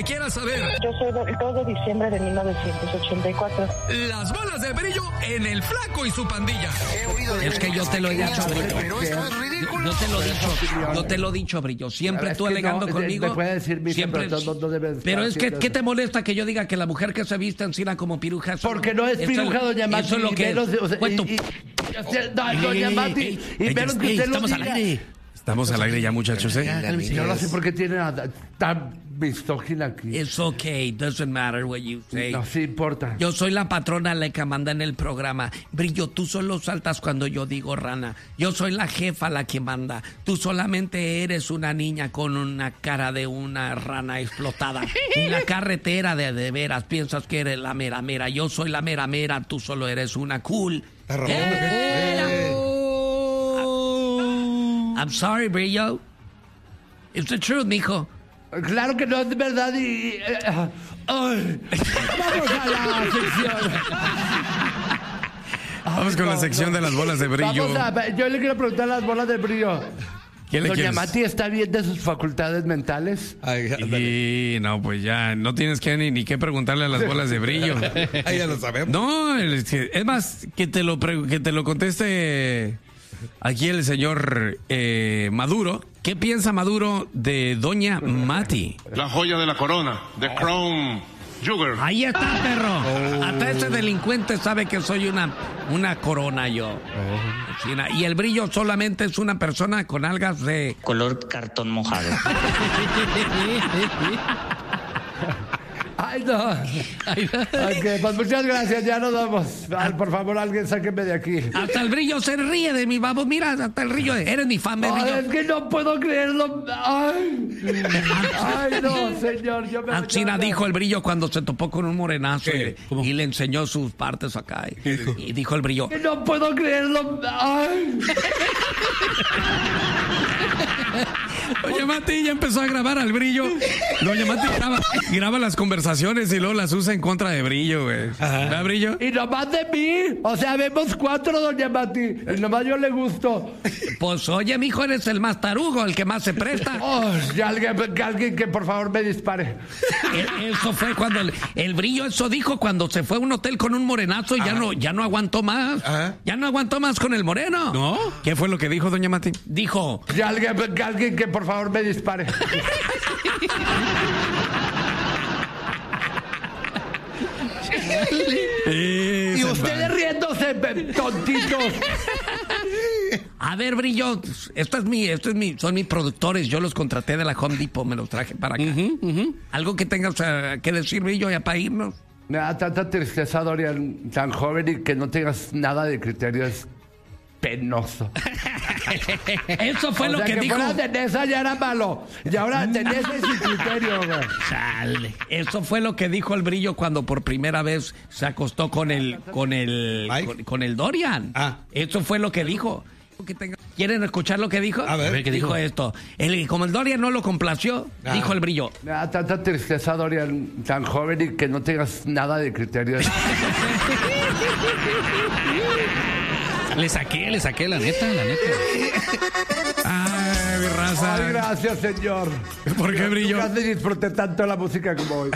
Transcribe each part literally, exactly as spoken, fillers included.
que quieras saber. Yo soy del dos de diciembre de mil novecientos ochenta y cuatro. Las bolas de Brillo en el Flaco y su pandilla. Es que yo te lo he dicho, Brillo. Pero esto es ridículo. No te lo he dicho, no te lo he dicho, Brillo. Siempre tú alegando no, conmigo. Me puede decir mi siempre. pero, no, no debes pero es que, estar ¿qué te haciendo molesta que yo diga que la mujer que se viste encima como piruja? Eso, Porque no es eso piruja, doña Mati. Eso es lo que menos, es. o sea, Cuento. y, y, o sea, no, doña Ey, Mati, ey, y ey, menos que ey, usted lo estamos al diga. aire. Estamos al aire ya, muchachos, ¿eh? Yo no sé por qué tienen a tan misógina aquí. It's okay, doesn't matter what you say. No, sí importa. Yo soy la patrona, la que manda en el programa. Brillo, tú solo saltas cuando yo digo rana. Yo soy la jefa, la que manda. Tú solamente eres una niña con una cara de una rana explotada. En la carretera de de veras piensas que eres la mera mera. Yo soy la mera mera, tú solo eres una cool. Eh. I'm sorry, Brillo. It's the truth, mijo. Claro que no es verdad y... eh, ay. Vamos a la sección. Vamos con la sección de las bolas de Brillo. Vamos a, yo le quiero preguntar a las bolas de Brillo. ¿Qué le Doña quieres? Mati, ¿está bien de sus facultades mentales? Ay, Y no, pues ya, no tienes que ni, ni qué preguntarle a las bolas de Brillo. Ahí ya lo sabemos. No, es, que- es más, que te lo, pre- que te lo conteste aquí el señor eh, Maduro. ¿Qué piensa Maduro de Doña Mati? La joya de la corona, The Crown Jewel. Ahí está, perro. Hasta ese delincuente sabe que soy una, una corona yo. Sí, na- y el Brillo solamente es una persona con algas de... color cartón mojado. Ay, no. Ok, pues muchas gracias, ya nos vamos. Ay, por favor, alguien sáqueme de aquí. Hasta el Brillo se ríe de mi babo. Mira, hasta el Brillo. Eres mi fan, Ay, Brillo. es que no puedo creerlo. Ay, ay no, señor. Yo me China yo- dijo el Brillo cuando se topó con un morenazo ¿Qué? y, y le enseñó sus partes acá. Y, y dijo el Brillo, Que no puedo creerlo. Ay. Doña Mati ya empezó a grabar al Brillo. Doña Mati graba, graba las conversaciones y luego las usa en contra de Brillo, güey. ¿Verdad, Brillo? Y nomás de mí. O sea, vemos cuatro, doña Mati. Y nomás yo le gusto. pues oye, mijo, eres el más tarugo, el que más se presta. Oh, ya alguien, que alguien que por favor me dispare. E- Eso fue cuando el, el Brillo eso dijo cuando se fue a un hotel con un morenazo y ya no, ya no aguantó más. Ajá. Ya no aguantó más con el moreno. ¿No? ¿Qué fue lo que dijo Doña Mati? Dijo, Ya alguien, que alguien que por favor me dispare. Y ustedes riéndose, tontitos. a ver, Brillo, esto es mi, esto es mi, son mis productores, yo los contraté de la Home Depot, me los traje para acá. Algo que tengas eh, que decir, Brillo, ya para irnos. Me da tanta tristeza, Dorian, tan joven y que no tengas nada de criterio. Es penoso. Eso fue O lo sea, que, que dijo. fuera de Nesa ya era malo. Y ahora de Nesa es sin criterio, güey. Chale. Eso fue lo que dijo el Brillo cuando por primera vez se acostó con el con el Mike. con, con el Dorian. Ah. Eso fue lo que dijo. Que tenga- ¿Quieren escuchar lo que dijo? A ver. A ver, ¿qué dijo? esto. El, como el Dorian no lo complació, Ah. dijo el Brillo. Me da tanta tristeza, Dorian, tan joven y que no tengas nada de criterio. Le saqué, le saqué, la neta, la neta. Ay, mi raza. Ay, gracias, señor. ¿Por qué, Brillo? Nunca disfruté tanto la música como hoy.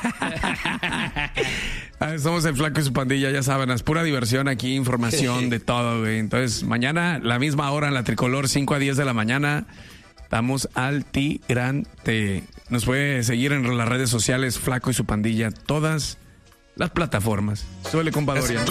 Ah, somos el Flaco y su pandilla, ya saben, es pura diversión aquí, información de todo, güey. Entonces, mañana, la misma hora en la Tricolor, cinco a diez de la mañana, estamos al tirante. Nos puede seguir en las redes sociales, Flaco y su pandilla, todas las plataformas. Suele con Dorian.